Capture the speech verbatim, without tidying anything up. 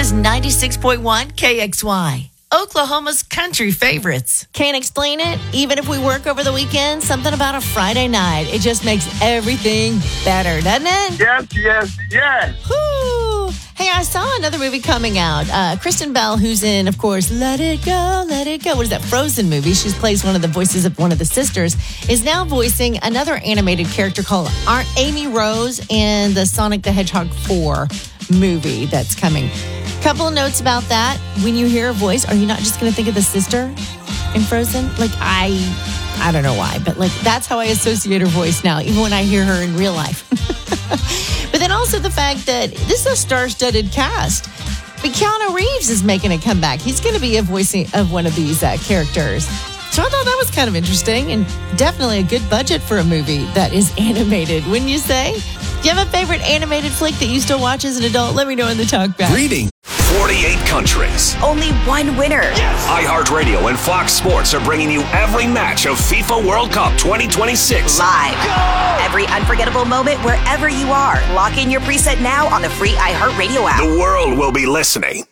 is ninety-six point one K X Y, Oklahoma's country favorites. Can't explain it? Even if we work over the weekend, something about a Friday night, it just makes everything better, doesn't it? Yes, yes, yes. Whoo! Hey, I saw another movie coming out. Uh, Kristen Bell, who's in, of course, Let It Go, Let It Go. What is that, Frozen movie? She plays one of the voices of one of the sisters, is now voicing another animated character called Aunt Amy Rose in the Sonic the Hedgehog four movie that's coming. Couple of notes about that. When you hear a voice, are you not just going to think of the sister in Frozen? Like, I I don't know why, but like that's how I associate her voice now, even when I hear her in real life. But then also the fact that this is a star-studded cast. But Keanu Reeves is making a comeback. He's going to be a voice of one of these uh, characters. So I thought that was kind of interesting and definitely a good budget for a movie that is animated, wouldn't you say? Do you have a favorite animated flick that you still watch as an adult? Let me know in the talk back. Reading. forty-eight countries. Only one winner. Yes. iHeartRadio and Fox Sports are bringing you every match of FIFA World Cup twenty twenty-six. Live. Go! Every unforgettable moment wherever you are. Lock in your preset now on the free iHeartRadio app. The world will be listening.